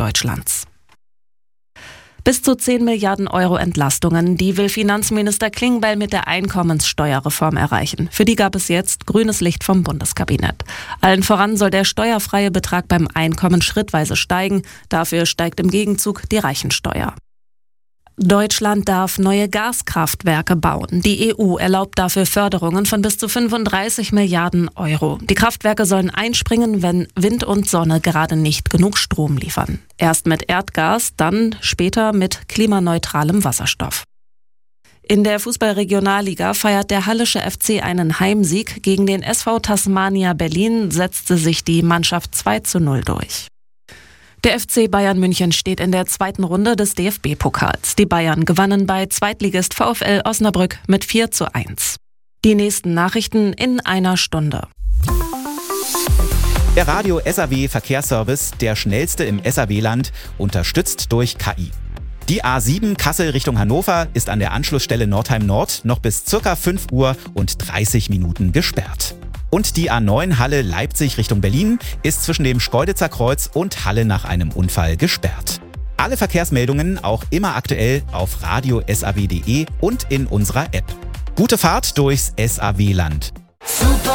Deutschlands. Bis zu 10 Milliarden Euro Entlastungen, die will Finanzminister Klingbeil mit der Einkommenssteuerreform erreichen. Für die gab es jetzt grünes Licht vom Bundeskabinett. Allen voran soll der steuerfreie Betrag beim Einkommen schrittweise steigen. Dafür steigt im Gegenzug die Reichensteuer. Deutschland darf neue Gaskraftwerke bauen. Die EU erlaubt dafür Förderungen von bis zu 35 Milliarden Euro. Die Kraftwerke sollen einspringen, wenn Wind und Sonne gerade nicht genug Strom liefern. Erst mit Erdgas, dann später mit klimaneutralem Wasserstoff. In der Fußball-Regionalliga feiert der Hallische FC einen Heimsieg. Gegen den SV Tasmania Berlin setzte sich die Mannschaft 2:0 durch. Der FC Bayern München steht in der zweiten Runde des DFB-Pokals. Die Bayern gewannen bei Zweitligist VfL Osnabrück mit 4:1. Die nächsten Nachrichten in einer Stunde. Der Radio SAW Verkehrsservice, der schnellste im SAW-Land, unterstützt durch KI. Die A7 Kassel Richtung Hannover ist an der Anschlussstelle Nordheim Nord noch bis ca. 5 Uhr und 30 Minuten gesperrt. Und die A9 Halle Leipzig Richtung Berlin ist zwischen dem Schkeuditzer Kreuz und Halle nach einem Unfall gesperrt. Alle Verkehrsmeldungen auch immer aktuell auf radio.saw.de und in unserer App. Gute Fahrt durchs SAW-Land.